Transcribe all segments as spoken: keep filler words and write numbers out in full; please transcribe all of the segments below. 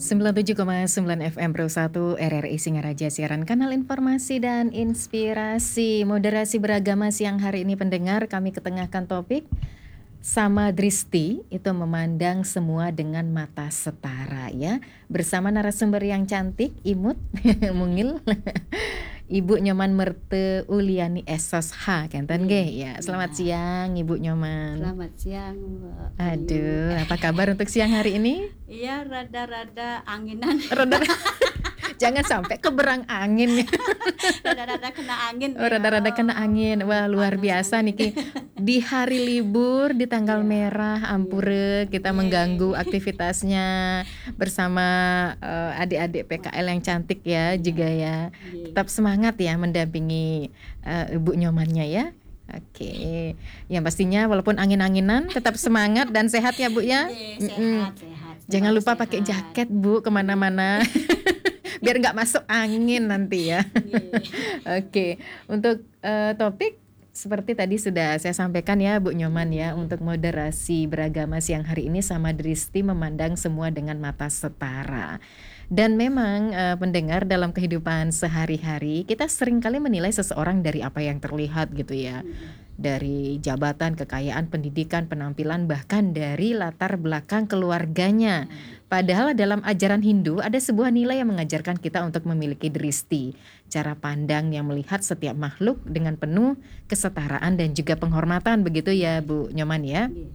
sembilan puluh tujuh koma sembilan F M Pro satu R R I Singaraja, siaran kanal informasi dan inspirasi. Moderasi beragama siang hari ini pendengar, kami ketengahkan topik sama Dristi itu memandang semua dengan mata setara ya. Bersama narasumber yang cantik, imut, mungil. Ibu Nyoman Merte Uliani Esos H Kenten Iya, ge ya. Selamat iya. siang Ibu Nyoman. Selamat siang, Mbak Ayu. Aduh, apa kabar untuk siang hari ini? Iya, rada-rada anginan. Rada jangan sampai keberang angin ya. Rada-rada kena angin. Oh, rada-rada kena angin. Wah, luar biasa Niki. Di hari libur, di tanggal Iya, merah, ampure kita Iya. mengganggu aktivitasnya bersama eh, adik-adik P K L yang cantik ya juga ya. Iya. Tetap semangat ya mendampingi eh, Ibu Nyomannya ya. Oke, yang pastinya walaupun angin-anginan tetap semangat dan sehat ya Bu ya. Iya, Mm-mm. sehat, sehat. Jangan Selalu lupa sehat. pakai jaket Bu kemana-mana. Biar nggak masuk angin nanti ya. Iya. Oke, untuk eh, topik seperti tadi sudah saya sampaikan ya Bu Nyoman ya, untuk moderasi beragama siang hari ini sama Dristi memandang semua dengan mata setara. Dan memang eh, pendengar, dalam kehidupan sehari-hari kita seringkali menilai seseorang dari apa yang terlihat gitu ya. Dari jabatan, kekayaan, pendidikan, penampilan, bahkan dari latar belakang keluarganya. Padahal dalam ajaran Hindu ada sebuah nilai yang mengajarkan kita untuk memiliki dristi, cara pandang yang melihat setiap makhluk dengan penuh kesetaraan dan juga penghormatan, begitu ya Bu Nyoman ya. Iya.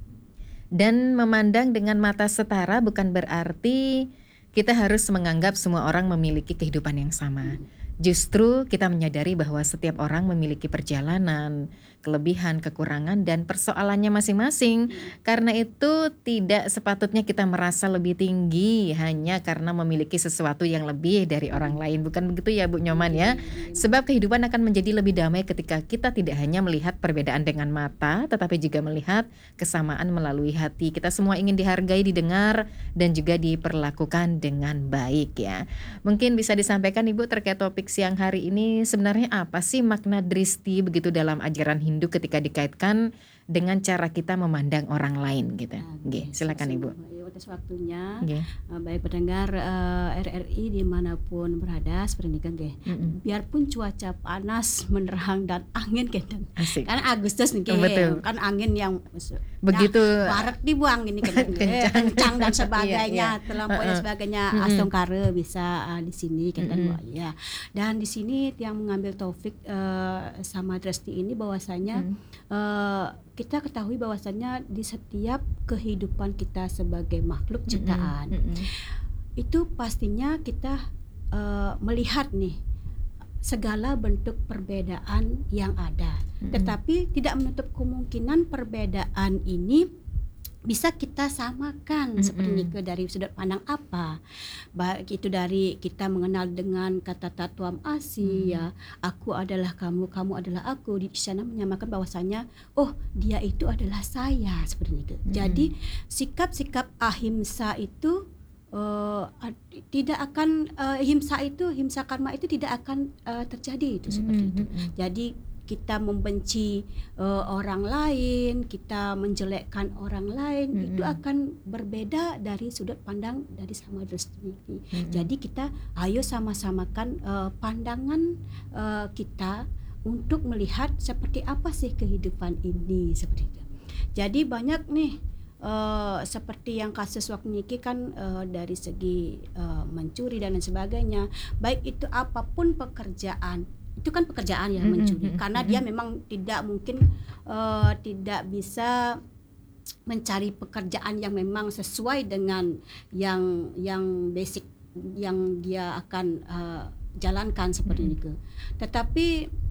Dan memandang dengan mata setara bukan berarti kita harus menganggap semua orang memiliki kehidupan yang sama. Justru kita menyadari bahwa setiap orang memiliki perjalanan, kelebihan, kekurangan, dan persoalannya masing-masing. Karena itu tidak sepatutnya kita merasa lebih tinggi hanya karena memiliki sesuatu yang lebih dari orang lain. Bukan begitu ya Bu Nyoman ya? Sebab kehidupan akan menjadi lebih damai ketika kita tidak hanya melihat perbedaan dengan mata, tetapi juga melihat kesamaan melalui hati. Kita semua ingin dihargai, didengar, dan juga diperlakukan dengan baik ya. Mungkin bisa disampaikan Ibu terkait topik siang hari ini, sebenarnya apa sih makna dristi begitu dalam ajaran Hindu ketika dikaitkan dengan cara kita memandang orang lain gitu. Nggih, silakan Ibu. Atas waktunya, Nggih. uh, baik pendengar uh, R R I dimanapun berada, seperti ini kan, nggih. Mm-mm. Biarpun cuaca panas, menerang dan angin kan, Asik. kan Agustus nih, Betul. kan angin yang Begitu nah, barat dibuang ini kan, Kencang. kencang dan sebagainya, Iya, iya. terlampau dan Uh-uh. sebagainya, Mm-mm. astongkara bisa uh, di sini kan, Mm-mm. Mbak, ya. Dan di sini yang mengambil topik uh, sama Dristi ini bahwasanya Mm. uh, kita ketahui bahwasanya di setiap kehidupan kita sebagai makhluk ciptaan, Mm-mm. itu pastinya kita uh, melihat nih segala bentuk perbedaan yang ada. Mm-mm. Tetapi tidak menutup kemungkinan perbedaan ini bisa kita samakan, Mm-mm. seperti ini, ke dari sudut pandang apa, baik itu dari kita mengenal dengan kata tatuam asi, Mm. ya, aku adalah kamu, kamu adalah aku. Di sana menyamakan bahwasanya oh dia itu adalah saya, seperti itu. Mm. Jadi sikap-sikap ahimsa itu uh, tidak akan uh, himsa itu himsa karma itu tidak akan uh, terjadi, itu seperti itu. Mm-mm. Jadi kita membenci uh, orang lain, kita menjelekkan orang lain, Mm-mm. itu akan berbeda dari sudut pandang dari sama Dristi. Mm-mm. Jadi kita ayo sama-samakan uh, pandangan uh, kita untuk melihat seperti apa sih kehidupan ini, seperti itu. Jadi banyak nih uh, seperti yang kasus waktu niki kan, uh, dari segi uh, mencuri dan lain sebagainya, baik itu apapun pekerjaan, itu kan pekerjaan ya, Mm-mm. mencuri, karena dia Mm-mm. memang tidak mungkin uh, tidak bisa mencari pekerjaan yang memang sesuai dengan yang yang basic yang dia akan uh, jalankan, seperti Mm-mm. itu. Tetapi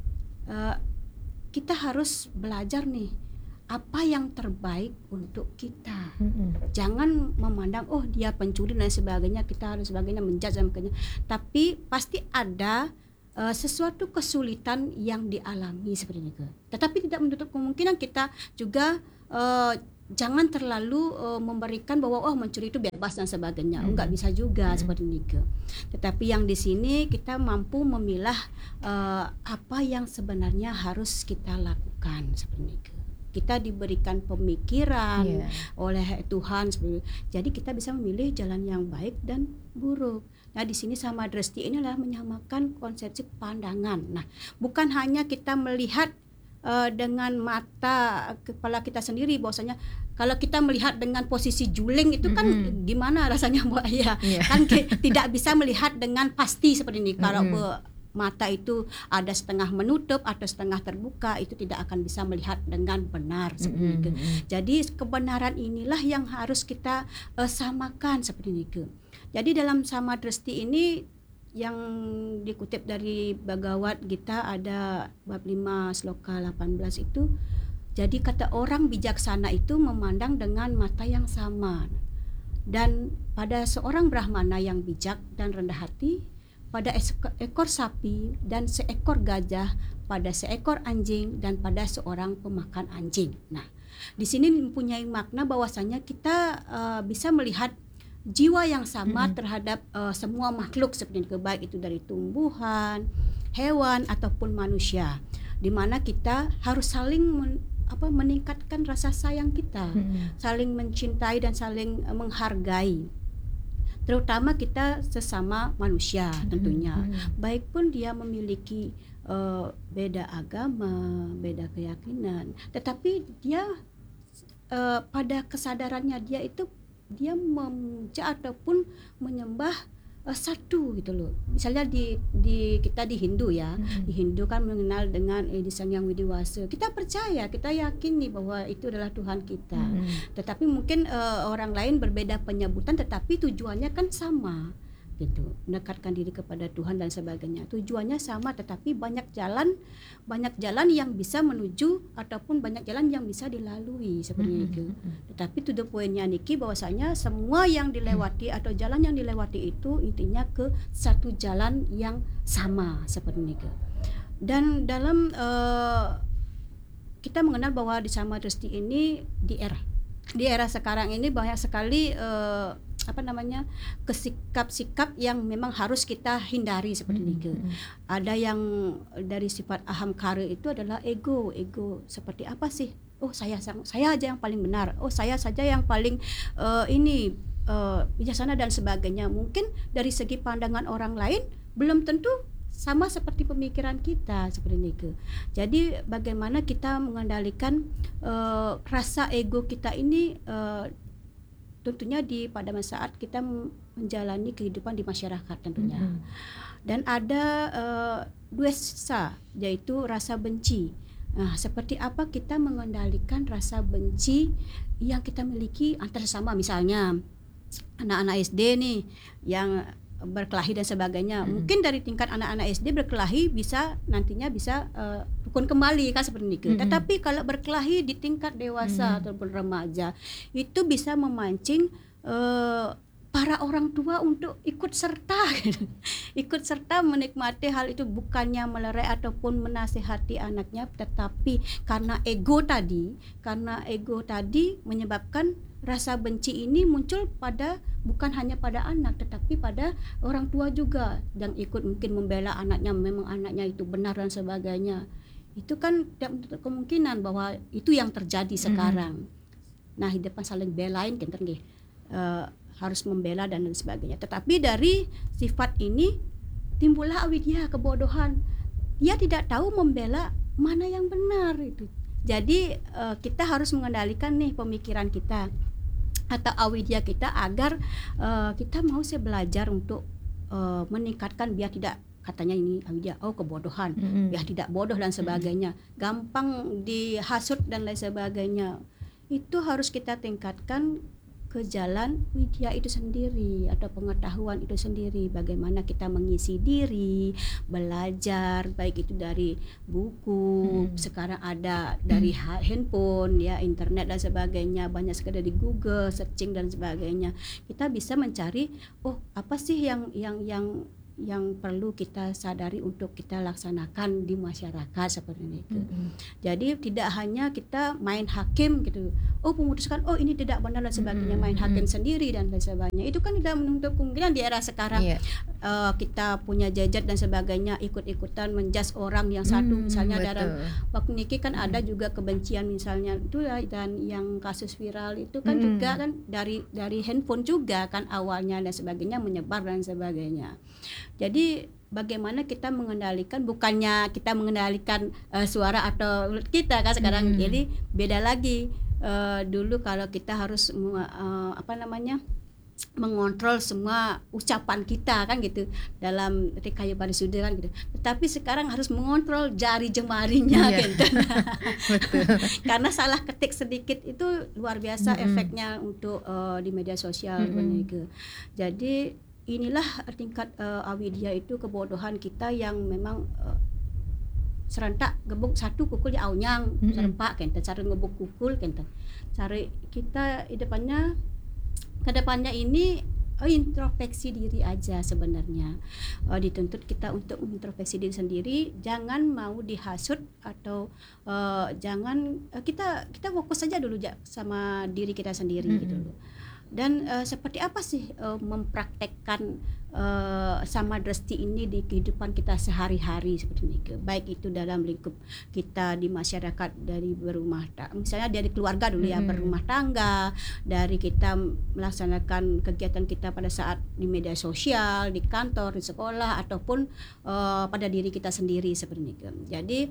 uh, kita harus belajar nih apa yang terbaik untuk kita. Mm-mm. Jangan memandang oh dia pencuri dan sebagainya, kita harus sebagainya menjudge dan sebagainya. Tapi pasti ada uh, sesuatu kesulitan yang dialami, seperti itu. Tetapi tidak menutup kemungkinan kita juga uh, jangan terlalu uh, memberikan bahwa oh mencuri itu bebas dan sebagainya. Mm-hmm. Enggak bisa juga, Mm-hmm. seperti itu. Tetapi yang di sini kita mampu memilah uh, apa yang sebenarnya harus kita lakukan, seperti itu. kita diberikan pemikiran Iya. oleh Tuhan. Jadi kita bisa memilih jalan yang baik dan buruk. Nah, di sini sama dresti ini adalah menyamakan konsepsi pandangan. Nah, bukan hanya kita melihat uh, dengan mata kepala kita sendiri, bahwasanya kalau kita melihat dengan posisi juling itu kan mm-hmm. gimana rasanya, Mbak? Ya, yeah. Kan ke, tidak bisa melihat dengan pasti seperti ini. Mm-hmm. Kalau be, mata itu ada setengah menutup atau setengah terbuka, itu tidak akan bisa melihat dengan benar seperti mm-hmm. itu. Jadi kebenaran inilah yang harus kita uh, samakan seperti itu. Jadi dalam sama dresti ini yang dikutip dari Bhagavad Gita ada bab lima sloka delapan belas itu, jadi kata orang bijaksana itu memandang dengan mata yang sama. Dan pada seorang Brahmana yang bijak dan rendah hati, pada ekor sapi dan seekor gajah, pada seekor anjing dan pada seorang pemakan anjing. Nah, di sini mempunyai makna bahwasanya kita uh, bisa melihat jiwa yang sama mm-hmm. terhadap uh, semua makhluk seperti itu, baik itu dari tumbuhan, hewan ataupun manusia, di mana kita harus saling men, apa, meningkatkan rasa sayang kita, mm-hmm. saling mencintai dan saling uh, menghargai, terutama kita sesama manusia tentunya, mm-hmm. baik pun dia memiliki uh, beda agama, beda keyakinan, tetapi dia uh, pada kesadarannya dia itu dia memuja ataupun menyembah uh, satu gitu loh. Misalnya di di kita di Hindu ya, mm-hmm. di Hindu kan mengenal dengan eh, di Sang Hyang Widiwasa. Kita percaya, kita yakini bahwa itu adalah Tuhan kita. Mm-hmm. Tetapi mungkin uh, orang lain berbeda penyebutan, tetapi tujuannya kan sama. Gitu, mendekatkan diri kepada Tuhan dan sebagainya. Tujuannya sama, tetapi banyak jalan, banyak jalan yang bisa menuju ataupun banyak jalan yang bisa dilalui seperti mm-hmm. itu. Tetapi to the point-nya Niki bahwasanya semua yang dilewati mm-hmm. atau jalan yang dilewati itu intinya ke satu jalan yang sama seperti itu. Dan dalam uh, kita mengenal bahwa di Sama Dresti ini di era di era sekarang ini banyak sekali uh, apa namanya kesikap-sikap yang memang harus kita hindari seperti mm-hmm. itu. Ada yang dari sifat ahamkara itu adalah ego, ego seperti apa sih? Oh saya saya aja yang paling benar. Oh saya saja yang paling uh, ini uh, bijaksana dan sebagainya. Mungkin dari segi pandangan orang lain belum tentu sama seperti pemikiran kita seperti itu. Jadi bagaimana kita mengendalikan uh, rasa ego kita ini uh, tentunya di pada saat kita menjalani kehidupan di masyarakat tentunya. Mm-hmm. Dan ada uh, duesa, yaitu rasa benci. Nah, seperti apa kita mengendalikan rasa benci yang kita miliki antar sesama, misalnya anak-anak S D nih yang berkelahi dan sebagainya. Mm-hmm. Mungkin dari tingkat anak-anak S D berkelahi bisa nantinya bisa uh, rukun kembali kan seperti itu. Mm-hmm. Tetapi kalau berkelahi di tingkat dewasa mm-hmm. ataupun remaja itu bisa memancing uh, para orang tua untuk ikut serta gitu. Ikut serta menikmati hal itu, bukannya melerai ataupun menasihati anaknya, tetapi karena ego tadi, karena ego tadi menyebabkan rasa benci ini muncul pada bukan hanya pada anak tetapi pada orang tua juga, yang ikut mungkin membela anaknya, memang anaknya itu benar dan sebagainya. Itu kan tidak menutup kemungkinan bahwa itu yang terjadi sekarang. Mm-hmm. Nah, hidupan saling belain kan nggih. Uh, harus membela dan lain sebagainya. Tetapi dari sifat ini timbullah avidya, kebodohan. Dia tidak tahu membela mana yang benar itu. Jadi uh, kita harus mengendalikan nih pemikiran kita atau avidya kita agar uh, kita mau saya belajar untuk uh, meningkatkan biar tidak, katanya ini avidya, oh kebodohan, mm-hmm. biar tidak bodoh dan sebagainya. Mm-hmm. Gampang dihasut dan lain sebagainya. Itu harus kita tingkatkan ke jalan widya itu sendiri atau pengetahuan itu sendiri, bagaimana kita mengisi diri, belajar baik itu dari buku, hmm. sekarang ada dari hmm. handphone ya, internet dan sebagainya, banyak sekali dari Google searching dan sebagainya. Kita bisa mencari oh apa sih yang yang yang yang perlu kita sadari untuk kita laksanakan di masyarakat seperti itu. Mm-hmm. Jadi tidak hanya kita main hakim gitu. Oh memutuskan oh ini tidak benar dan sebagainya, mm-hmm. main hakim sendiri dan lain sebagainya. Itu kan tidak menutup kemungkinan di era sekarang. Yeah. uh, kita punya jejak dan sebagainya, ikut-ikutan menjudge orang yang satu, Hmm, misalnya betul. dalam waktu niki kan Mm-mm. ada juga kebencian misalnya itu ya, dan yang kasus viral itu kan Mm-mm. juga kan dari dari handphone juga kan awalnya dan sebagainya, menyebar dan sebagainya. Jadi bagaimana kita mengendalikan, bukannya kita mengendalikan uh, suara atau mulut kita kan sekarang. Mm-mm. Jadi beda lagi. Uh, dulu kalau kita harus uh, apa namanya mengontrol semua ucapan kita kan gitu dalam Rikayu Parisuda kan gitu. Tetapi sekarang harus mengontrol jari jemarinya Iya. gitu. Betul. Karena salah ketik sedikit itu luar biasa Mm-mm. efeknya untuk uh, di media sosial Mm-mm. gitu. Jadi inilah tingkat uh, awidia itu, kebodohan kita yang memang uh, serentak gebuk satu kukul di aunyang Mm-mm. serempak kenten cara ngebuk kukul kenten. Cara kita di depannya kedepannya ini oh, introspeksi diri aja sebenarnya. Uh, dituntut kita untuk introspeksi diri sendiri, jangan mau dihasut atau uh, jangan uh, kita kita fokus saja dulu ja, sama diri kita sendiri Mm-mm. gitu loh. Dan uh, seperti apa sih uh, mempraktekkan uh, Samadrasti ini di kehidupan kita sehari-hari seperti ini, baik itu dalam lingkup kita di masyarakat, dari berumah tangga, misalnya dari keluarga dulu ya, Mm-mm. berumah tangga, dari kita melaksanakan kegiatan kita pada saat di media sosial, di kantor, di sekolah, ataupun uh, pada diri kita sendiri seperti ini. Jadi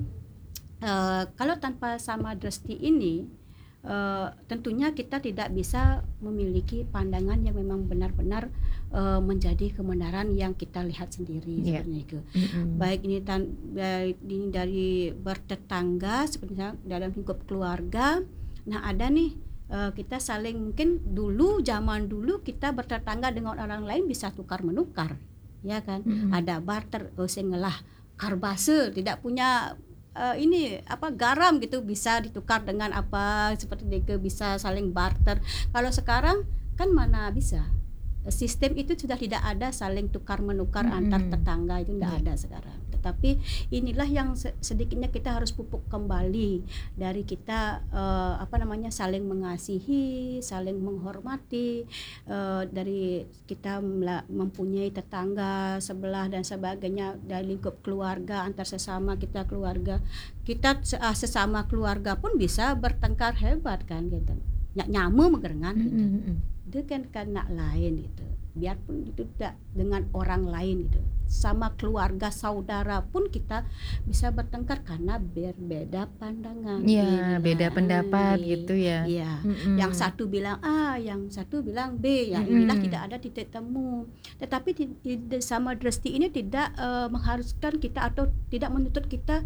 uh, kalau tanpa Samadrasti ini Uh, tentunya kita tidak bisa memiliki pandangan yang memang benar-benar uh, menjadi kebenaran yang kita lihat sendiri. Yeah. Seperti itu. Mm-mm. Baik ini, tan- baik ini dari bertetangga, seperti dalam lingkup keluarga. Nah ada nih uh, kita saling, mungkin dulu zaman dulu kita bertetangga dengan orang lain bisa tukar menukar, ya kan? Mm-mm. Ada barter, oh saya ngelah karbase tidak punya Uh, ini apa garam gitu bisa ditukar dengan apa seperti itu, bisa saling barter. Kalau sekarang kan mana bisa, sistem itu sudah tidak ada saling tukar menukar Mm-mm. antar tetangga, itu tidak Yeah. ada sekarang. Tetapi inilah yang sedikitnya kita harus pupuk kembali dari kita uh, apa namanya saling mengasihi, saling menghormati, uh, dari kita mempunyai tetangga sebelah dan sebagainya, dari lingkup keluarga antar sesama kita keluarga, kita uh, sesama keluarga pun bisa bertengkar hebat kan gitu, nyak nyamu megerengan gitu. Mm-mm. Itu kan karena lain gitu, biarpun itu tidak dengan orang lain gitu, sama keluarga saudara pun kita bisa bertengkar karena berbeda pandangan. Iya, Inilah, beda pendapat eh, gitu ya. Iya, Mm-mm. yang satu bilang A, yang satu bilang B, ya Mm-mm. inilah tidak ada titik temu. Tetapi di, di Samadrasti ini tidak uh, mengharuskan kita atau tidak menuntut kita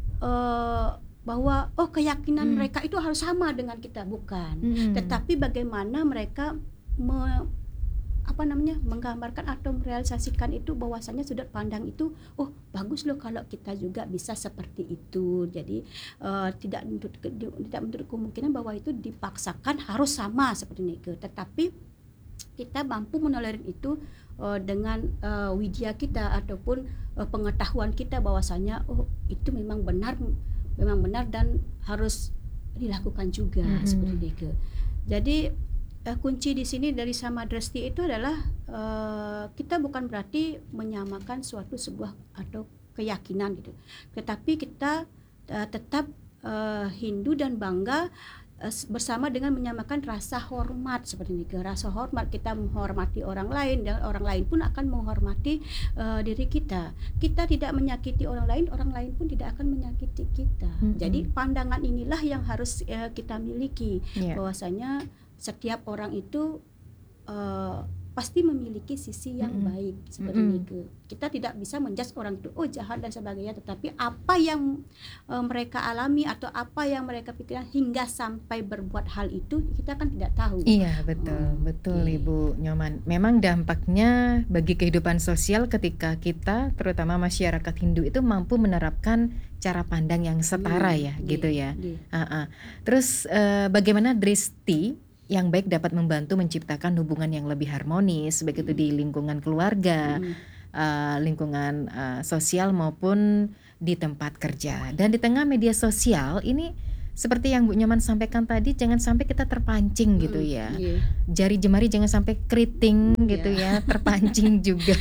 uh, bahwa oh keyakinan Mm. mereka itu harus sama dengan kita, bukan. Mm-mm. Tetapi bagaimana mereka me, apa namanya menggambarkan atau merealisasikan itu, bahwasanya sudut pandang itu oh bagus loh kalau kita juga bisa seperti itu. Jadi uh, tidak menutup tidak menutup kemungkinan bahwa itu dipaksakan harus sama seperti itu, tetapi kita mampu menelir itu uh, dengan uh, widya kita ataupun uh, pengetahuan kita, bahwasanya oh itu memang benar, memang benar dan harus dilakukan juga. Mm-hmm. Seperti itu. Jadi uh, kunci di sini dari Samadrasti itu adalah uh, kita bukan berarti menyamakan suatu sebuah atau keyakinan gitu, tetapi kita uh, tetap uh, Hindu dan bangga bersama dengan menyamakan rasa hormat seperti ini. Rasa hormat, kita menghormati orang lain dan orang lain pun akan menghormati uh, diri kita. Kita tidak menyakiti orang lain, orang lain pun tidak akan menyakiti kita. Mm-hmm. Jadi pandangan inilah yang harus uh, kita miliki, yeah. bahwasanya setiap orang itu uh, pasti memiliki sisi yang mm-hmm. baik seperti mm-hmm. itu. Kita tidak bisa menjudge orang itu oh jahat dan sebagainya, tetapi apa yang uh, mereka alami atau apa yang mereka pikirkan hingga sampai berbuat hal itu kita kan tidak tahu. Iya betul, oh, betul okay. Ibu Nyoman. Memang dampaknya bagi kehidupan sosial ketika kita, terutama masyarakat Hindu itu mampu menerapkan cara pandang yang setara hmm, ya, yeah, gitu ya. Yeah. Uh-uh. Terus uh, bagaimana Dristi yang baik dapat membantu menciptakan hubungan yang lebih harmonis, baik itu di lingkungan keluarga, hmm. uh, lingkungan uh, sosial maupun di tempat kerja. Dan di tengah media sosial ini seperti yang Bu Nyoman sampaikan tadi, jangan sampai kita terpancing gitu Mm, ya. yeah. Jari jemari jangan sampai keriting gitu Ya. ya, terpancing juga.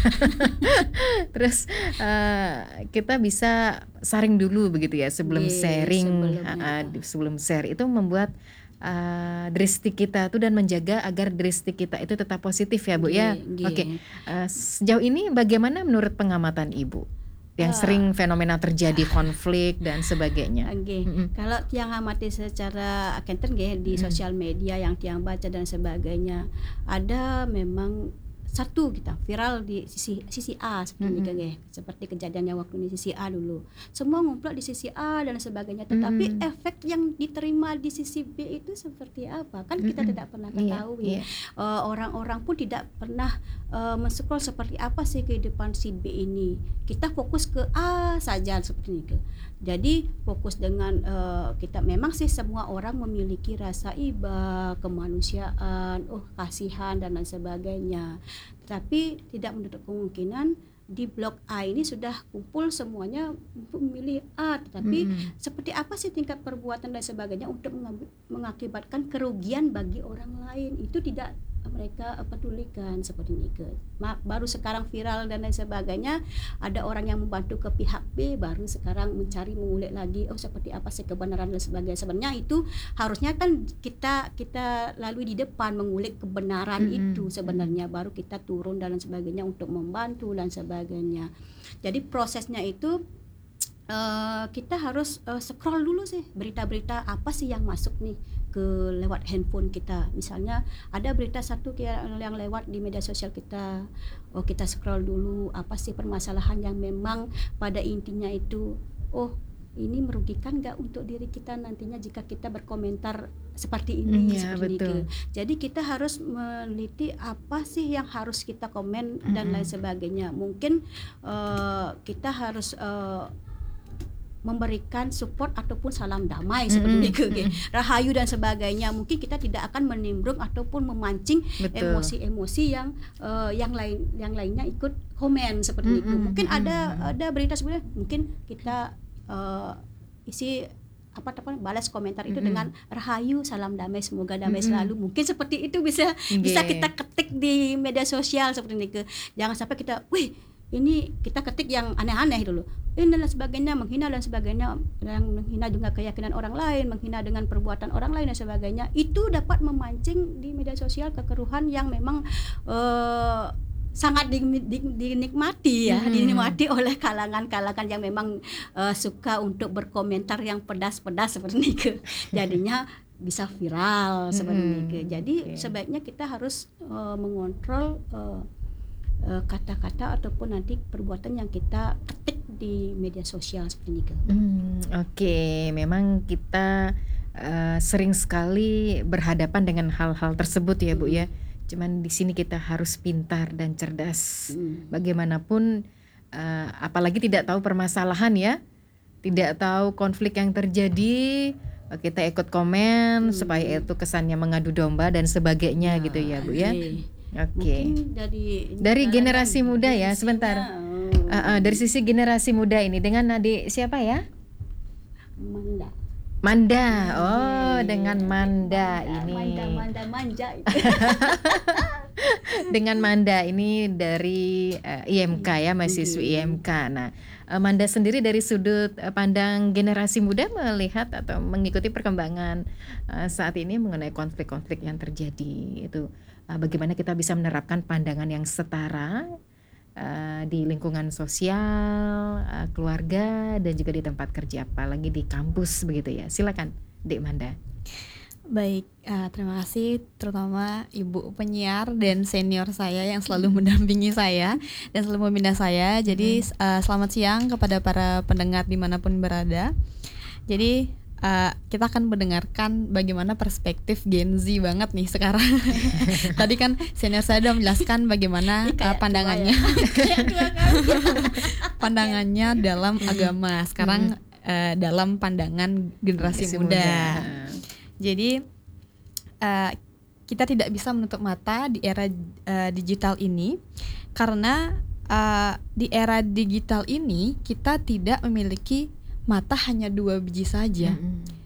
Terus eh, kita bisa saring dulu begitu ya sebelum Yeah, sharing, sebelumnya. uh, uh, sebelum share itu membuat uh, dristik kita tuh dan menjaga agar dristik kita itu tetap positif ya Bu ya. Yeah, Oke, yeah. uh, sejauh ini bagaimana menurut pengamatan Ibu yang Ah. sering fenomena terjadi konflik dan sebagainya? Oke, Mm-mm. kalau tiang amati secara akanten nggih di Mm-mm. sosial media yang tiang baca dan sebagainya, ada memang satu kita viral di sisi sisi A seperti ini Mm-mm. nggih, seperti kejadiannya waktu di sisi A dulu. Semua ngumpul di sisi A dan sebagainya, tetapi Mm-mm. efek yang diterima di sisi B itu seperti apa? Kan kita Mm-mm. tidak pernah Iya, ketahui. iya. Eh, orang-orang pun tidak pernah uh, men-scroll seperti apa sih kehidupan si B ini. Kita fokus ke A saja seperti itu. Jadi fokus dengan uh, kita memang sih semua orang memiliki rasa iba, kemanusiaan, oh kasihan dan lain sebagainya. Tapi tidak menutup kemungkinan di blok A ini sudah kumpul semuanya untuk memilih A, tetapi Mm-mm. seperti apa sih tingkat perbuatan dan sebagainya untuk mengambil, mengakibatkan kerugian bagi orang lain itu tidak mereka pedulikan seperti itu. Ma- baru sekarang viral dan lain sebagainya, ada orang yang membantu ke pihak B, baru sekarang mencari mengulik lagi oh seperti apa sih kebenaran dan sebagainya. Sebenarnya itu harusnya kan kita kita lalui di depan mengulik kebenaran Mm-mm. itu sebenarnya, baru kita turun dan lain sebagainya untuk membantu dan sebagainya. Jadi prosesnya itu Uh, kita harus uh, scroll dulu sih berita-berita apa sih yang masuk nih ke lewat handphone kita. Misalnya ada berita satu yang lewat di media sosial kita, oh kita scroll dulu apa sih permasalahan yang memang pada intinya itu oh ini merugikan nggak untuk diri kita nantinya jika kita berkomentar seperti ini. Iya, seperti betul. itu. Jadi kita harus meneliti apa sih yang harus kita komen dan Mm-mm. lain sebagainya. Mungkin uh, kita harus uh, memberikan support ataupun salam damai seperti Mm-mm. itu, Mm-mm. rahayu dan sebagainya. Mungkin kita tidak akan menimbrung ataupun memancing Betul. emosi-emosi yang uh, yang lain yang lainnya ikut komen seperti itu. Mm-mm. Mungkin ada Mm-mm. ada berita sebenarnya mungkin kita uh, isi apa apa balas komentar itu Mm-mm. dengan rahayu salam damai semoga damai Mm-mm. selalu. Mungkin seperti itu bisa bisa Yeah. kita ketik di media sosial seperti itu. Jangan sampai kita, wih ini kita ketik yang aneh-aneh dulu, ini dan sebagainya, menghina dan sebagainya, dan menghina juga keyakinan orang lain, menghina dengan perbuatan orang lain dan sebagainya. Itu dapat memancing di media sosial kekeruhan yang memang uh, sangat di, di, dinikmati ya, Hmm. dinikmati oleh kalangan-kalangan yang memang uh, suka untuk berkomentar yang pedas-pedas seperti itu. Jadinya bisa viral seperti Hmm. itu. Jadi Oke. sebaiknya kita harus uh, mengontrol uh, uh, kata-kata ataupun nanti perbuatan yang kita ketik di media sosial seperti itu. Hmm, Oke, memang kita uh, sering sekali berhadapan dengan hal-hal tersebut ya Bu ya. Cuman di sini kita harus pintar dan cerdas. Hmm. Bagaimanapun, uh, apalagi tidak tahu permasalahan ya, tidak tahu konflik yang terjadi, uh, kita ikut komen Hmm. supaya itu kesannya mengadu domba dan sebagainya gitu ya Bu ya. Iya. Oke. Mungkin dari Dari kalangan generasi muda ya, generasinya, sebentar. oh, Uh, uh, dari sisi generasi muda ini dengan adik siapa ya? Manda. Manda. Oh, Iya. dengan Manda, ini. Manda, Manda, manja itu. Dengan Manda ini dari uh, I M K ya, mahasiswi I M K. Nah, uh, Manda sendiri dari sudut uh, pandang generasi muda melihat atau mengikuti perkembangan uh, saat ini mengenai konflik-konflik yang terjadi itu, uh, bagaimana kita bisa menerapkan pandangan yang setara uh, di lingkungan sosial, uh, keluarga, dan juga di tempat kerja, apalagi di kampus begitu ya. Silakan, Dek Manda. Baik, uh, terima kasih terutama Ibu penyiar dan senior saya yang selalu mendampingi saya dan selalu membina saya. Jadi uh, selamat siang kepada para pendengar dimanapun berada. Jadi uh, kita akan mendengarkan bagaimana perspektif Gen Z banget nih sekarang. Tadi kan senior saya sudah menjelaskan bagaimana Ini uh, kayak pandangannya, Kayak dua kali. pandangannya dalam agama. Sekarang uh, dalam pandangan generasi Generasi muda. muda. Jadi uh, kita tidak bisa menutup mata di era uh, digital ini karena uh, di era digital ini kita tidak memiliki mata hanya dua biji saja. Mm-mm.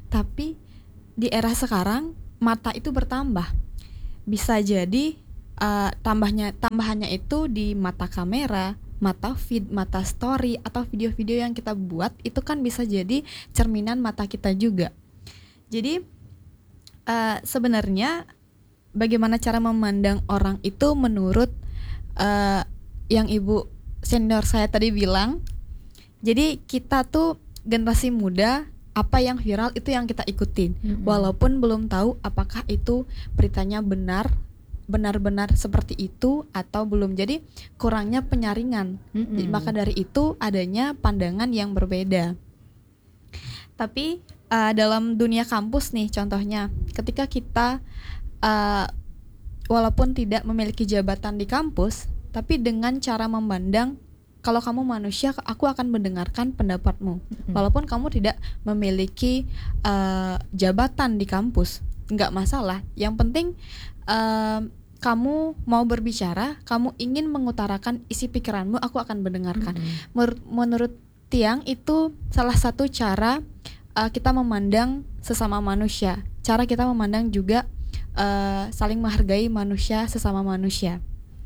Tapi di era sekarang mata itu bertambah. Bisa jadi uh, tambahnya tambahannya itu di mata kamera, mata feed, mata story atau video-video yang kita buat itu kan bisa jadi cerminan mata kita juga. Jadi uh, sebenarnya bagaimana cara memandang orang itu menurut uh, yang ibu senior saya tadi bilang. Jadi kita tuh generasi muda, apa yang viral itu yang kita ikutin, mm-hmm. walaupun belum tahu apakah itu beritanya benar, benar-benar seperti itu atau belum. Jadi kurangnya penyaringan, mm-hmm. maka dari itu adanya pandangan yang berbeda. Tapi uh, dalam dunia kampus nih contohnya, ketika kita uh, walaupun tidak memiliki jabatan di kampus, tapi dengan cara memandang, kalau kamu manusia, aku akan mendengarkan pendapatmu. Hmm. Walaupun kamu tidak memiliki uh, jabatan di kampus, nggak masalah. Yang penting uh, kamu mau berbicara, kamu ingin mengutarakan isi pikiranmu, aku akan mendengarkan. Hmm. Menur- menurut Tiang itu salah satu cara uh, kita memandang sesama manusia. Cara kita memandang juga uh, saling menghargai manusia sesama manusia.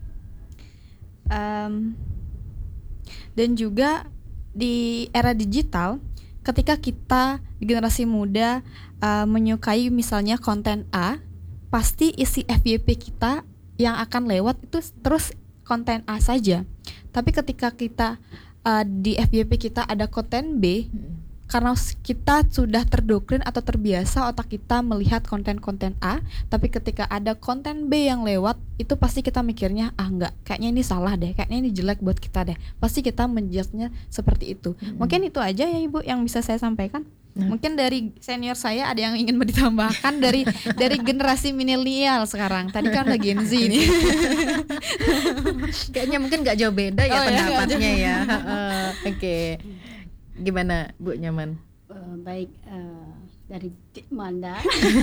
Um, Dan juga di era digital, ketika kita di generasi muda uh, menyukai misalnya konten A, pasti isi F Y P kita yang akan lewat itu terus konten A saja. Tapi ketika kita uh, di F Y P kita ada konten B, hmm. karena kita sudah terdoktrin atau terbiasa otak kita melihat konten-konten A, tapi ketika ada konten B yang lewat, itu pasti kita mikirnya, ah enggak, kayaknya ini salah deh, kayaknya ini jelek buat kita deh. Pasti kita menjudge-nya seperti itu. Mm-hmm. Mungkin itu aja ya Ibu yang bisa saya sampaikan. Nah. Mungkin dari senior saya ada yang ingin ditambahkan dari dari generasi milenial sekarang. Tadi kan lagi Gen Z nih. Kayaknya mungkin nggak jauh beda ya oh, pendapatnya ya. ya. uh, Oke. Okay. Gimana Bu Nyaman? Uh, baik uh, dari Dik Manda,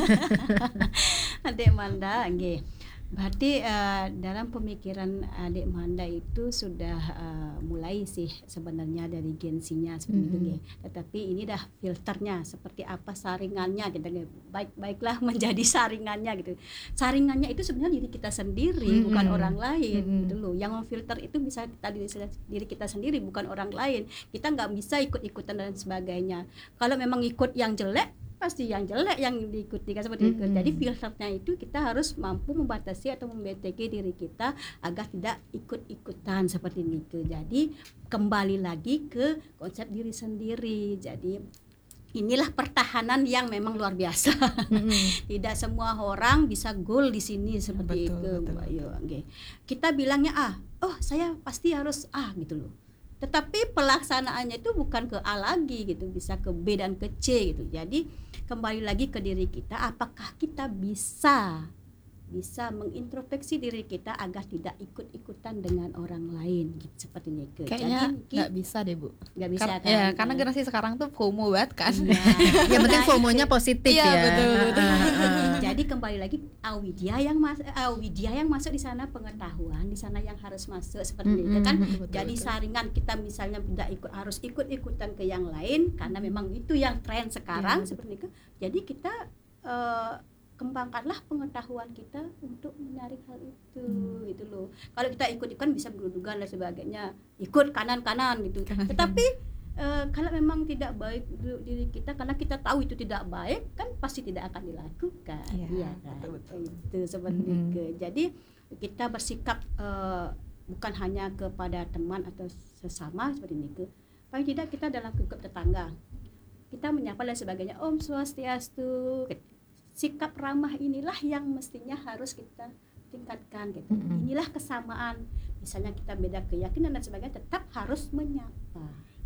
Dik Manda, okay. Berarti uh, dalam pemikiran Adik Manda itu sudah uh, mulai sih sebenarnya dari gensinya seperti mm-hmm. itu, tetapi ini dah filternya seperti apa saringannya gitu, baik-baiklah menjadi saringannya gitu. Saringannya itu sebenarnya diri kita sendiri, mm-hmm. bukan orang lain, mm-hmm. gitu loh. Yang memfilter itu bisa kita diri, diri kita sendiri, bukan orang lain. Kita nggak bisa ikut-ikutan dan sebagainya. Kalau memang ikut yang jelek, pasti yang jelek yang diikuti kan seperti mm-hmm. itu. Jadi filternya itu kita harus mampu membatasi atau membatasi diri kita agar tidak ikut-ikutan seperti itu. Jadi kembali lagi ke konsep diri sendiri. Jadi inilah pertahanan yang memang luar biasa. Mm-hmm. Tidak semua orang bisa goal di sini seperti betul, itu. Betul, betul. Ayo, okay. Kita bilangnya ah, oh saya pasti harus ah gitu loh. Tetapi pelaksanaannya itu bukan ke A lagi gitu, bisa ke B dan ke C gitu. Jadi kembali lagi ke diri kita, apakah kita bisa bisa mengintrospeksi diri kita agar tidak ikut-ikutan dengan orang lain gitu, seperti itu. Kayaknya nggak bisa deh Bu. Nggak bisa Kar- kan? Ya karena generasi sekarang tuh FOMO banget kan. Nah, yang penting FOMO-nya positif iya, ya. Betul, betul. Uh, uh, uh. Jadi kembali lagi Awidia yang mas- Awidia yang masuk di sana, pengetahuan di sana yang harus masuk seperti mm-hmm. itu kan. Betul, Jadi betul. saringan kita misalnya tidak ikut harus ikut-ikutan ke yang lain karena memang itu yang tren sekarang, ya, seperti itu. Jadi kita uh, kembangkanlah pengetahuan kita untuk menyaring hal itu, hmm. itu loh. Kalau kita ikut-ikutan bisa berdugaan dan sebagainya, ikut kanan-kanan gitu. Kanan. Tetapi uh, kalau memang tidak baik diri kita, karena kita tahu itu tidak baik, kan pasti tidak akan dilakukan. Iya, ya, kan? betul-betul. Itu seperti hmm. itu. Jadi kita bersikap uh, bukan hanya kepada teman atau sesama seperti itu. Paling tidak kita dalam lingkup tetangga, kita menyapa dan sebagainya. Om Swastiastu. Sikap ramah inilah yang mestinya harus kita tingkatkan gitu. Mm-hmm. Inilah kesamaan. Misalnya kita beda keyakinan dan sebagainya, tetap harus menyapa.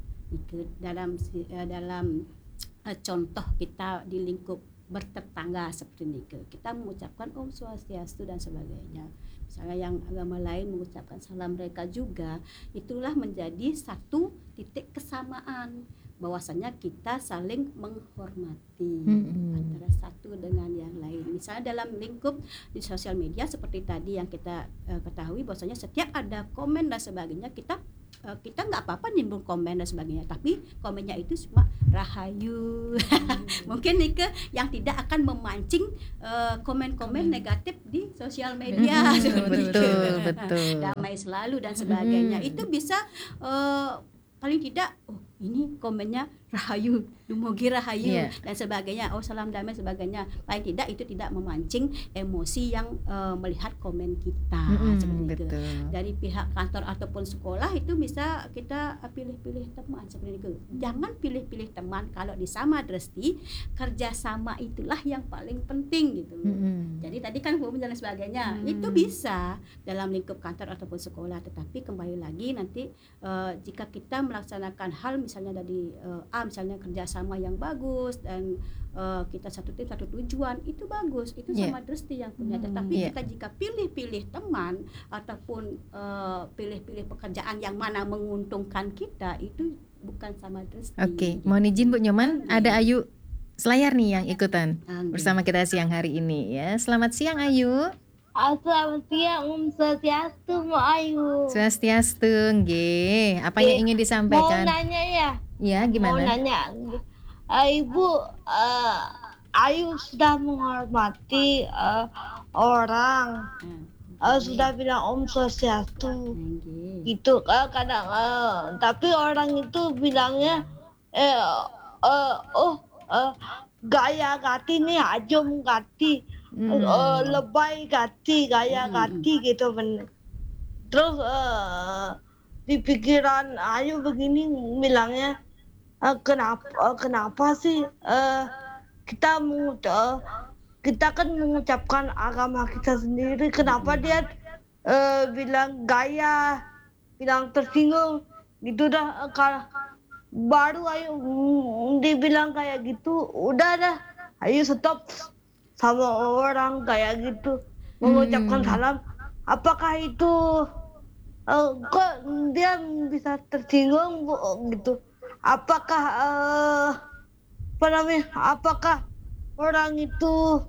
Itu dalam dalam uh, contoh kita di lingkup bertetangga seperti ini, kita mengucapkan Om Swastiastu dan sebagainya. Misalnya yang agama lain mengucapkan salam mereka juga. Itulah menjadi satu titik kesamaan, bahwasanya kita saling menghormati hmm. antara satu dengan yang lain. Misalnya dalam lingkup di sosial media seperti tadi yang kita uh, ketahui, bahwasanya setiap ada komen dan sebagainya, kita uh, kita nggak apa-apa nimbul komen dan sebagainya, tapi komennya itu cuma rahayu. Mungkin Nike yang tidak akan memancing uh, komen-komen negatif di sosial media. Mm, betul, betul. Damai selalu dan sebagainya. Mm. Itu bisa uh, paling tidak, oh ini komennya rahayu, dumugi rahayu Iya. dan sebagainya, oh salam damai sebagainya. Paling tidak itu tidak memancing emosi yang uh, melihat komen kita. Mm-mm, Seperti itu. betul. Dari pihak kantor ataupun sekolah itu bisa kita uh, pilih-pilih teman seperti itu. Jangan pilih-pilih teman, kalau di Sama Dresti kerjasama itulah yang paling penting gitu. Mm-mm. Jadi tadi kan hubungan dan sebagainya Hmm. itu bisa dalam lingkup kantor ataupun sekolah, tetapi kembali lagi nanti uh, jika kita melaksanakan hal misalnya dari uh, A misalnya kerjasama yang bagus dan uh, kita satu tim satu tujuan, itu bagus, itu Yeah. Sama Dresti yang punya. Hmm. Tetapi Yeah. kita jika pilih-pilih teman ataupun uh, pilih-pilih pekerjaan yang mana menguntungkan kita, itu bukan Sama Dresti. Oke, mohon izin Bu Nyoman, ada Ayu Selayar nih yang ikutan Ah, bersama kita siang hari ini ya. Selamat siang Ayu. Selamat siang, Om Swastiastu, Mbak Ayu. Swastiastu, nggih. Apa yang ingin Mau disampaikan? nanya ya, Ya, mau gimana? nanya. Eh, Ibu, eh, Ayu sudah menghormati eh, orang, ah, eh, sudah bilang Om Swastiastu, nggih. gitu. Eh, kadang, eh, tapi orang itu bilangnya, eh, eh, oh, eh, gaya ganti nih, ajum ganti. Hmm. Eh, lebay ganti, gaya Hmm. ganti gitu bener. Terus eh, di pikiran Ayu begini bilangnya, eh, kenapa eh, kenapa sih eh, kita mengucap kita kan mengucapkan agama kita sendiri, kenapa dia eh, bilang gaya, bilang tersinggung gitu dah. Eh, kalau baru Ayu mm, dibilang kayak gitu, udah dah Ayu stop sama orang kayak gitu mengucapkan Hmm. salam. Apakah itu eh, kok dia bisa tersinggung Bu, gitu? Apakah eh, apa namanya? Apakah orang itu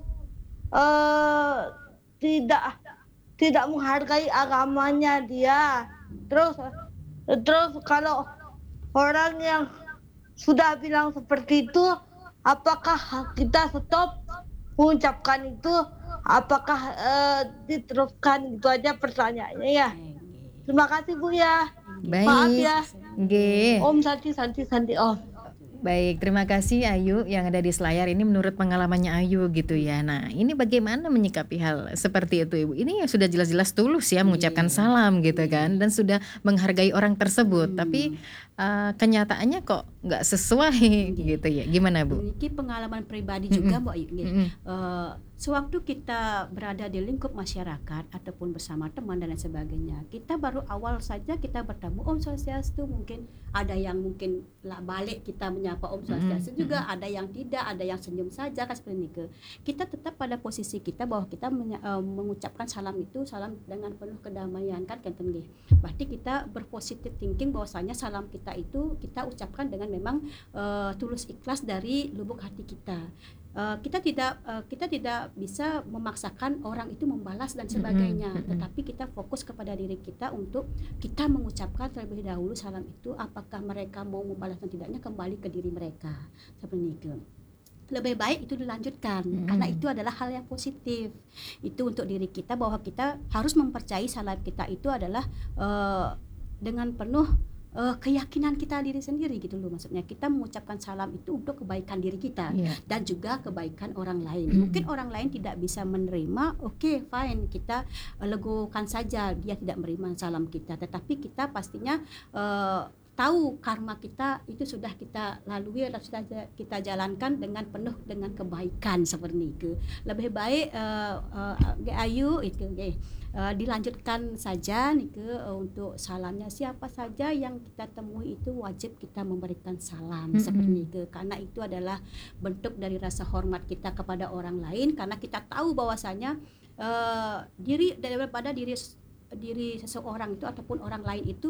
eh, tidak tidak menghargai agamanya dia? Terus terus kalau orang yang sudah bilang seperti itu, apakah kita stop mengucapkan itu? Apakah eh, diteruskan? Gitu aja pertanyaannya ya. Nggih. Terima kasih Bu ya. Baik. Maaf ya. Nggih. Om Santi Santi Santi Om. Baik, terima kasih Ayu yang ada di Selayar ini menurut pengalamannya Ayu gitu ya. Nah, ini bagaimana menyikapi hal seperti itu Ibu? Ini yang sudah jelas-jelas tulus ya mengucapkan Iya. salam gitu kan dan sudah menghargai orang tersebut. Hmm. Tapi uh, kenyataannya kok nggak sesuai gitu ya. Gimana Bu? Ini pengalaman pribadi juga Mbak Ayu. Nggih. Mm-mm. Eh, sewaktu kita berada di lingkup masyarakat ataupun bersama teman dan lain sebagainya, kita baru awal saja kita bertemu Om Swastiastu, mungkin ada yang mungkin lah balik kita menyapa Om Swastiastu Mm-mm. juga, ada yang tidak, ada yang senyum saja kan seperti ini. Ke. Kita tetap pada posisi kita bahwa kita menya- eh, mengucapkan salam itu salam dengan penuh kedamaian kan kan nggih. Berarti kita berpositif thinking bahwasanya salam kita itu kita ucapkan dengan memang eh, tulus ikhlas dari lubuk hati kita. Uh, kita tidak uh, kita tidak bisa memaksakan orang itu membalas dan sebagainya, Mm-mm, mm-mm. tetapi kita fokus kepada diri kita untuk kita mengucapkan terlebih dahulu salam itu, apakah mereka mau membalas dan tidaknya kembali ke diri mereka seperti itu. Lebih baik itu dilanjutkan Mm-mm. karena itu adalah hal yang positif. Itu untuk diri kita bahwa kita harus mempercayai salam kita itu adalah uh, dengan penuh uh, keyakinan kita diri sendiri gitu loh, maksudnya kita mengucapkan salam itu untuk kebaikan diri kita Iya. dan juga kebaikan orang lain. Mm. Mungkin orang lain tidak bisa menerima, oke okay, fine, kita uh, legokan saja dia tidak menerima salam kita, tetapi kita pastinya uh, tahu karma kita itu sudah kita lalui atau sudah kita jalankan dengan penuh dengan kebaikan seperti itu. Lebih baik uh, uh, Ayu itu okay, uh, dilanjutkan saja nih ke uh, untuk salamnya, siapa saja yang kita temui itu wajib kita memberikan salam. Mm-hmm. Seperti itu, karena itu adalah bentuk dari rasa hormat kita kepada orang lain, karena kita tahu bahwasanya uh, diri daripada diri diri seseorang itu ataupun orang lain itu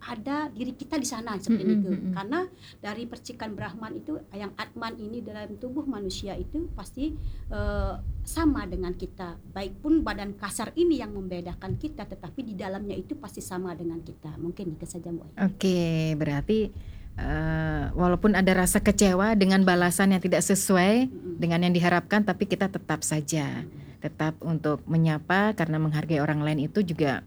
ada diri kita di sana seperti Mm-mm, itu. mm-mm. Karena dari percikan Brahman itu, yang Atman ini dalam tubuh manusia itu pasti eh, sama dengan kita. Baik pun badan kasar ini yang membedakan kita, tetapi di dalamnya itu pasti sama dengan kita. Mungkin itu saja Bu Ayu. Oke, berarti eh, walaupun ada rasa kecewa dengan balasan yang tidak sesuai Mm-mm. dengan yang diharapkan, tapi kita tetap saja, tetap untuk menyapa karena menghargai orang lain itu juga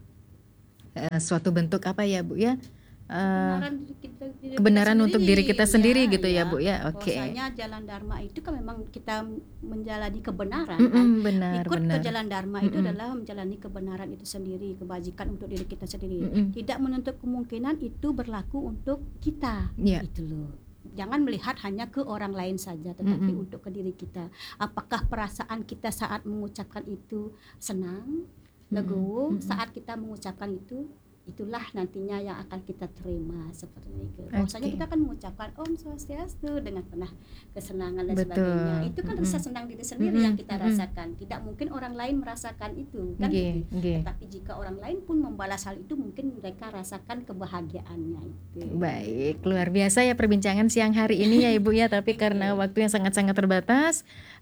eh, suatu bentuk apa ya Bu ya? Eh, Kebenaran diri kita, diri kita kebenaran untuk diri kita sendiri ya, gitu ya Bu ya. Oke. Bahwasanya jalan dharma itu kan memang kita menjalani kebenaran kan. Mm-mm, benar Ikut benar. ke jalan dharma itu Mm-mm. adalah menjalani kebenaran itu sendiri, kebajikan untuk diri kita sendiri. Mm-mm. Tidak menutup kemungkinan itu berlaku untuk kita. Iya. Itu loh. Jangan melihat hanya ke orang lain saja, tetapi Mm-mm. untuk ke diri kita. Apakah perasaan kita saat mengucapkan itu senang, legowo, Mm-mm. saat kita mengucapkan itu, itulah nantinya yang akan kita terima seperti itu. Bahwasanya Oke. kita akan mengucapkan Om Swastiastu dengan penuh kesenangan dan Betul. sebagainya. Itu kan rasa Mm-mm. senang diri sendiri Mm-mm. yang kita Mm-mm. rasakan. Tidak mungkin orang lain merasakan itu, kan Nggih, gitu. nggih. Tetapi jika orang lain pun membalas hal itu, mungkin mereka rasakan kebahagiaannya itu. Baik, luar biasa ya perbincangan siang hari ini ya Ibu ya. Tapi karena waktu yang sangat-sangat terbatas,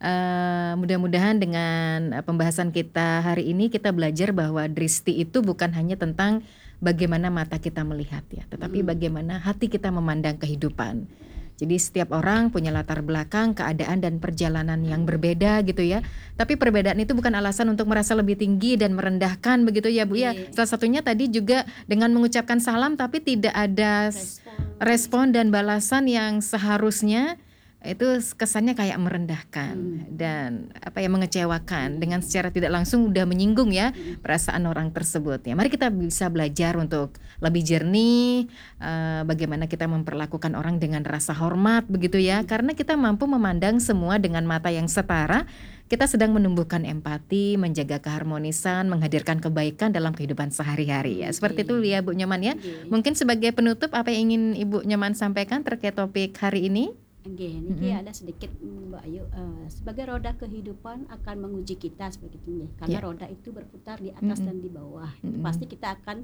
eh, mudah-mudahan dengan eh, pembahasan kita hari ini kita belajar bahwa dristi itu bukan hanya tentang bagaimana mata kita melihat ya, tetapi Mm. bagaimana hati kita memandang kehidupan. Jadi setiap orang punya latar belakang, keadaan dan perjalanan yang berbeda gitu ya. Tapi perbedaan itu bukan alasan untuk merasa lebih tinggi dan merendahkan begitu ya Bu ya. Iya. Salah satunya tadi juga dengan mengucapkan salam tapi tidak ada s- Respon. respon dan balasan yang seharusnya, itu kesannya kayak merendahkan Hmm. dan apa ya, mengecewakan, dengan secara tidak langsung udah menyinggung ya Hmm. perasaan orang tersebut ya. Mari kita bisa belajar untuk lebih jernih, eh, bagaimana kita memperlakukan orang dengan rasa hormat begitu ya, karena kita mampu memandang semua dengan mata yang setara. Kita sedang menumbuhkan empati, menjaga keharmonisan, menghadirkan kebaikan dalam kehidupan sehari-hari ya. Seperti itu ya Bu Nyoman ya. Nggih. Mungkin sebagai penutup apa yang ingin Ibu Nyoman sampaikan terkait topik hari ini? Nggih, niki ada sedikit mm, Mbak Ayu, eh, sebagai roda kehidupan akan menguji kita seperti itu nggih. Karena Ya. roda itu berputar di atas Mm-mm. dan di bawah. Itu Mm-mm. pasti kita akan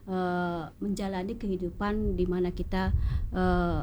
eh, menjalani kehidupan di mana kita eh,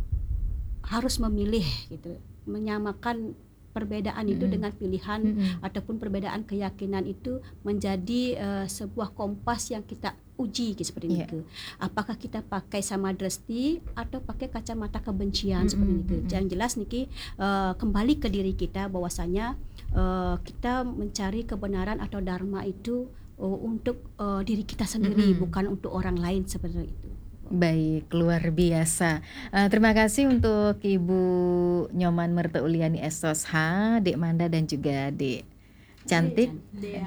harus memilih gitu, menyamakan perbedaan itu Mm-mm. dengan pilihan Mm-mm. ataupun perbedaan keyakinan itu menjadi eh, sebuah kompas yang kita uji gitu, seperti Iya. itu. Apakah kita pakai sama dresti atau pakai kacamata kebencian Mm-mm, seperti itu. mm-mm. Yang jelas niki eh, kembali ke diri kita bahwasanya eh, kita mencari kebenaran atau dharma itu eh, untuk eh, diri kita sendiri, Mm-mm. bukan untuk orang lain seperti itu. Baik, luar biasa. Eh, terima kasih untuk Ibu Nyoman Merteuliani S O S H, Dek Manda dan juga Dek Cantik Iya.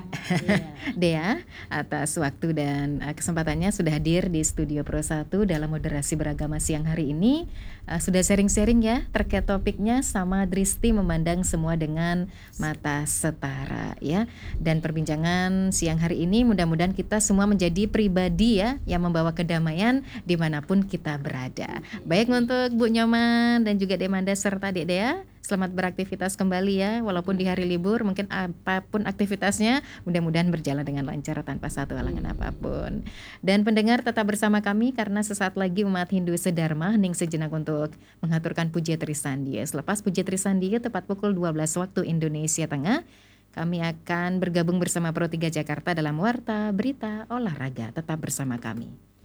Dea atas waktu dan eh, kesempatannya sudah hadir di Studio Pro satu dalam moderasi beragama siang hari ini. Eh, sudah sharing-sharing ya terkait topiknya, sama Dristi memandang semua dengan mata setara ya. Dan perbincangan siang hari ini mudah-mudahan kita semua menjadi pribadi ya yang membawa kedamaian dimanapun kita berada. Baik untuk Bu Nyoman dan juga Demanda serta Dek Dea, selamat beraktivitas kembali ya, walaupun di hari libur mungkin apapun aktivitasnya mudah-mudahan berjalan dengan lancar tanpa satu halangan apapun. Dan pendengar tetap bersama kami karena sesaat lagi umat Hindu sedharma hening sejenak untuk mengaturkan Puja Trisandiya. Selepas Puja Trisandiya tepat pukul dua belas waktu Indonesia Tengah, kami akan bergabung bersama Pro tiga Jakarta dalam Warta Berita Olahraga. Tetap bersama kami.